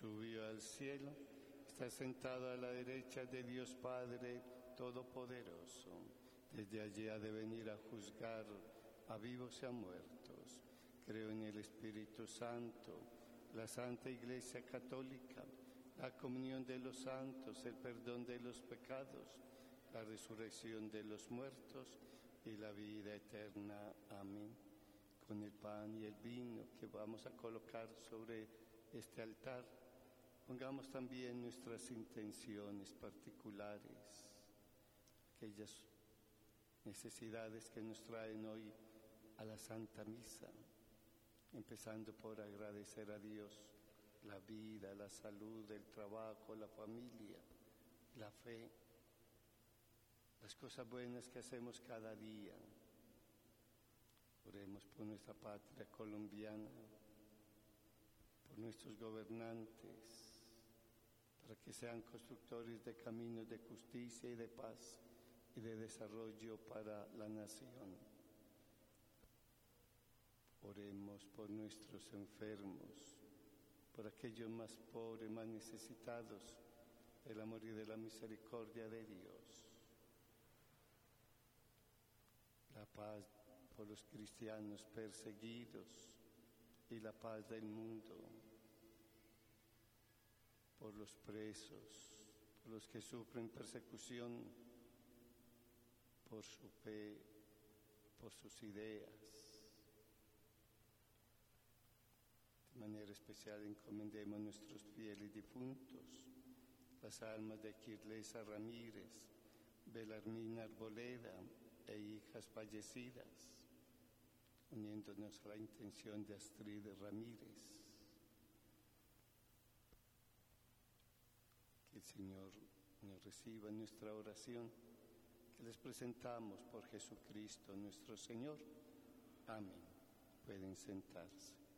Subió al cielo, está sentado a la derecha de Dios Padre Todopoderoso. Desde allí ha de venir a juzgar a vivos y a muertos. Creo en el Espíritu Santo, la Santa Iglesia Católica, la comunión de los santos, el perdón de los pecados, la resurrección de los muertos y la vida eterna. Amén. Con el pan y el vino que vamos a colocar sobre este altar, pongamos también nuestras intenciones particulares, aquellas necesidades que nos traen hoy a la Santa Misa, empezando por agradecer a Dios la vida, la salud, el trabajo, la familia, la fe, las cosas buenas que hacemos cada día. Oremos por nuestra patria colombiana, por nuestros gobernantes, para que sean constructores de caminos de justicia y de paz y de desarrollo para la nación. Oremos por nuestros enfermos, por aquellos más pobres, más necesitados del amor y de la misericordia de Dios. La paz por los cristianos perseguidos y la paz del mundo, por los presos, por los que sufren persecución por su fe, por sus ideas. De manera especial encomendemos nuestros fieles difuntos, las almas de Quirlesa Ramírez, Belarmina Arboleda e hijas fallecidas, uniéndonos a la intención de Astrid Ramírez. Que el Señor nos reciba en nuestra oración, que les presentamos por Jesucristo nuestro Señor. Amén. Pueden sentarse.